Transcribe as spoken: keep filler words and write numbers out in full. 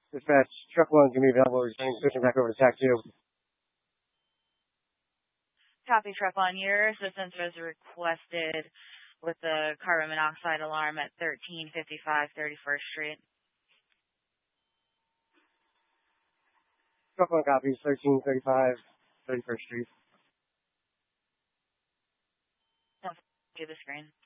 Dispatch, truck one can be available. Returning switching back over to tac two. Copy, truck one. Your assistance was requested with the carbon monoxide alarm at thirteen fifty-five thirty-first Street. Truck one copies, thirteen thirty-five thirty-first Street. Don't do the screen.